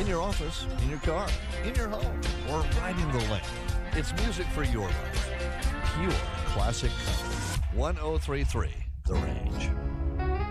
in your office, in your car, in your home, or riding the lane. It's music for your life. Pure classic country. 1033